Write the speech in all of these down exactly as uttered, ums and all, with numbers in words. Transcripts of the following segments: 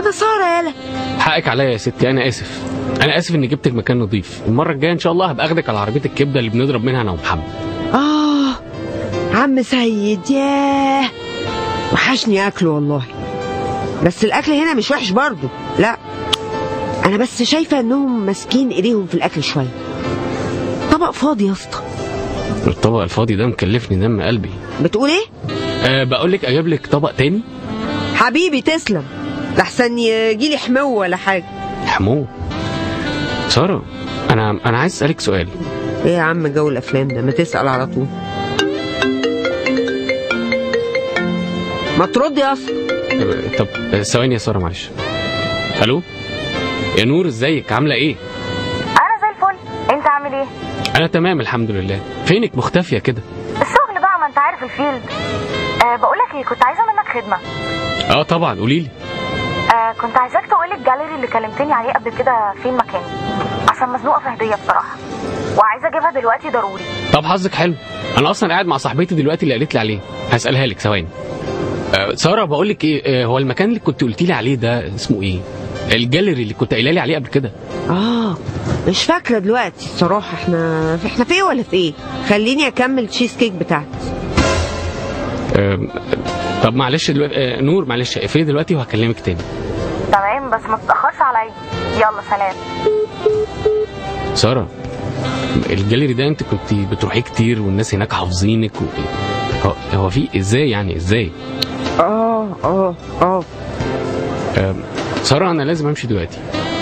ده ساره يالا. حقك عليا يا ستي، انا اسف انا اسف اني جبتك مكان نظيف. المره الجايه ان شاء الله هبقى اخدك على عربيه الكبده اللي بنضرب منها انا ومحمد. اه عم سيد، ياه وحشني اكله والله. بس الاكل هنا مش وحش برضه، لا انا بس شايفه انهم ماسكين ايديهم في الاكل شويه. طبق فاضي يا اسطى. الطبق الفاضي ده مكلفني دم قلبي. بتقول ايه؟ أه بقول لك اجيب لك طبق تاني. حبيبي تسلم، لحسن يجيلي حمو ولا حاجه. حمو؟ ساره انا انا عايز اسالك سؤال. ايه يا عم جو الافلام ده، ما تسال على طول. ما ترد يا اسطى. طب ثواني يا ساره معلش. الو يا نور، ازيك عامله ايه؟ انا زي الفل، انت عامل ايه؟ انا تمام الحمد لله. فينك مختفيه كده؟ الشغل بقى، ما انت عارف الفيلد. أه بقولك ايه، كنت عايزه منك خدمه. اه طبعا قوليلي. أه كنت عايزاك تقولي الجاليري اللي كلمتني عليه قبل كده فين مكانه، عشان مزنوقه في هديه بصراحه وعايزه اجيبها دلوقتي ضروري. طب حظك حلو، انا اصلا قاعد مع صاحبتي دلوقتي اللي قالت لي عليه، هسالها لك ثواني. أه ساره بقول لك ايه، أه هو المكان اللي كنت قلتي لي عليه ده اسمه ايه؟ الجاليري اللي كنت قايله لي عليه قبل كده. اه مش فاكره دلوقتي الصراحه. احنا احنا في ايه ولا في ايه؟ خليني اكمل تشيز كيك بتاعتي. أه طب معلش دلوقتي أه نور معلش اقفلي دلوقتي وهكلمك تاني. تمام بس ما تتاخرش عليا. يلا سلام. ساره الجاليري ده انت كنت بتروحيه كتير والناس هناك حافظينك و... هو, هو في ازاي يعني ازاي؟ اه اه اه أه ساره انا لازم امشي دلوقتي.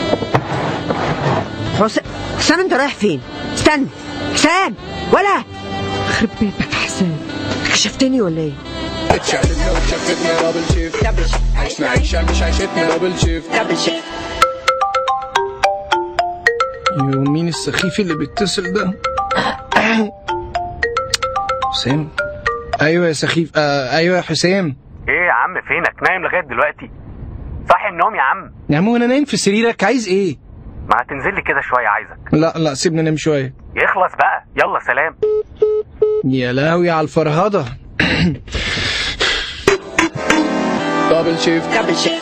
حسام حسام انت رايح فين؟ استنى حسام، ولا خرب بيتك يا حسام، كشفتني ولا ايه؟ اتشقلبنا وشفتنا دبل شيفت، عشنا عيشة مش عيشتنا دبل شيفت. يو مين السخيف اللي بيتصل ده؟ حسام. ايوه يا سخيف. آه ايوه يا حسام. ايه يا عم فينك؟ نايم لغايه دلوقتي؟ صاحي النوم يا عم. يا عم وانا نايم في سريرك عايز ايه؟ ما هتنزل لي كده شويه عايزك. لا لا سيبني انام شويه. يخلص بقى يلا سلام. يا لهوي على الفرهده. دبل شيفت دبل شيفت.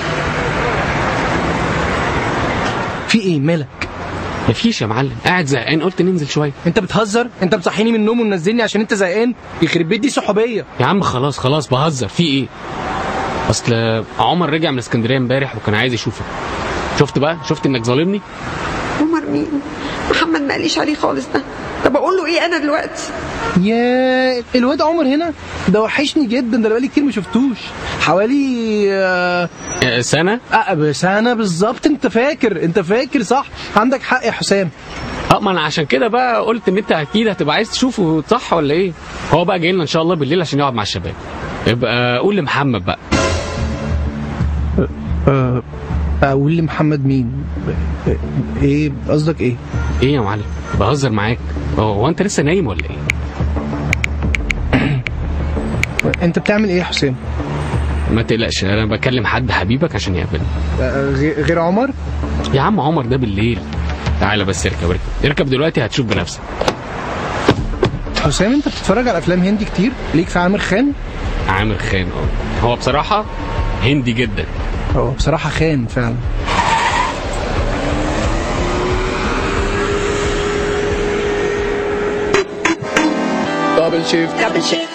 في ايه مالك؟ مفيش يا معلم، قاعد زهقان قلت ننزل شويه. انت بتهزر؟ انت بتصحيني من النوم ومنزلني عشان انت زهقان؟ يخرب بيت دي صحوبيه. يا عم خلاص خلاص بهزر، في ايه؟ اصل عمر رجع من اسكندريه امبارح وكان عايز يشوفك. شفت بقى؟ شفت انك ظالمني؟ عمر مين؟ محمد ما قاليش عليه خالص ده. طب اقول له ايه انا دلوقتي؟ يا الواد عمر هنا ده وحشني جدا، ده بقالي كتير ما شفتوش. حوالي آه سنه اه سنه بالظبط. انت فاكر انت فاكر صح. عندك حق يا حسام. اه ما انا عشان كده بقى قلت ان انت اكيد هتبقى عايز تشوفه، صح ولا ايه؟ هو بقى جاي لنا ان شاء الله بالليل عشان يقعد مع الشباب. يبقى قول لمحمد بقى. أه اقول لمحمد مين؟ ايه قصدك ايه؟ ايه يا معلم؟ بهزر معاك. هو انت لسه نايم ولا ايه؟ انت بتعمل ايه يا حسام؟ ما تقلقش انا بكلم حد حبيبك عشان يقابلني. أه غير عمر؟ يا عم عمر ده بالليل. تعالى بس اركب اركب اركب دلوقتي هتشوف بنفسك. حسام انت بتتفرج على افلام هندي كتير؟ ليك في عامر خان؟ عامر خان اه هو بصراحه هندي جدا. هو بصراحه خان فعلا. دبل شيفت دبل شيفت.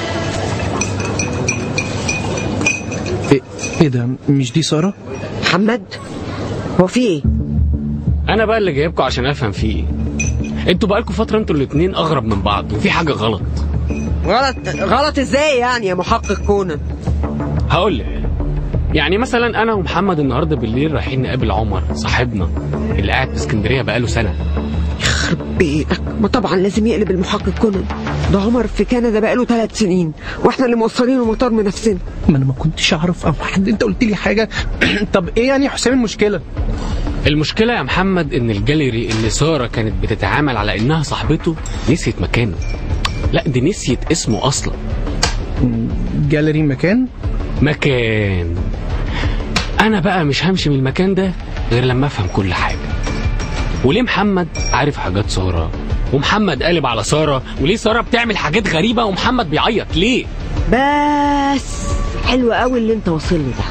ايه ايه ده؟ مش دي ساره؟ محمد هو في ايه؟ انا بقى اللي جايبكم عشان افهم فيه ايه. انتوا بقالكم فتره انتوا الاثنين اغرب من بعض وفي حاجه غلط. غلط غلط ازاي يعني يا محقق كونان؟ هقول لك. يعني مثلا انا ومحمد النهارده بالليل رايحين نقابل عمر صاحبنا اللي قاعد في اسكندريه بقاله سنه. يخرب بيتك، ما طبعا لازم يقلب المحقق كونان. ده عمر في كندا بقاله ثلاث سنين واحنا اللي موصلينه المطار من نفسنا. ما انا ما كنتش اعرف او حد انت قلت لي حاجه. طب ايه يعني يا حسام المشكله؟ المشكله يا محمد ان الجاليري اللي ساره كانت بتتعامل على انها صاحبته نسيت مكانه. لا دي نسيت اسمه اصلا. جاليري مكان؟ مكان. انا بقى مش همشي من المكان ده غير لما افهم كل حاجه. وليه محمد عارف حاجات ساره ومحمد قالب على ساره، وليه ساره بتعمل حاجات غريبه ومحمد بيعيط ليه؟ بس حلو قوي اللي انت واصل له ده.